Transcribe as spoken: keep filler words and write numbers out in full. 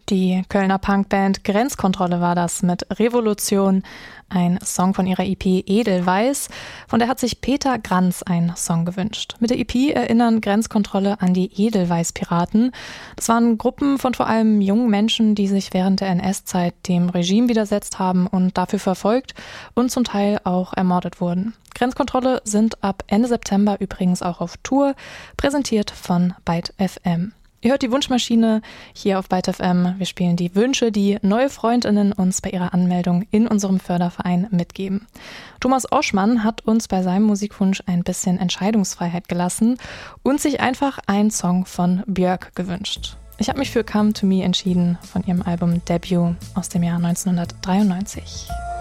Die Kölner Punkband Grenzkontrolle war das mit Revolution, ein Song von ihrer E P Edelweiß. Von der hat sich Peter Granz einen Song gewünscht. Mit der E P erinnern Grenzkontrolle an die Edelweiß-Piraten. Das waren Gruppen von vor allem jungen Menschen, die sich während der N S-Zeit dem Regime widersetzt haben und dafür verfolgt und zum Teil auch ermordet wurden. Grenzkontrolle sind ab Ende September übrigens auch auf Tour, präsentiert von Byte F M. Ihr hört die Wunschmaschine hier auf Byte F M. Wir spielen die Wünsche, die neue Freundinnen uns bei ihrer Anmeldung in unserem Förderverein mitgeben. Thomas Oschmann hat uns bei seinem Musikwunsch ein bisschen Entscheidungsfreiheit gelassen und sich einfach einen Song von Björk gewünscht. Ich habe mich für Come to Me entschieden von ihrem Album Debut aus dem Jahr neunzehnhundertdreiundneunzig.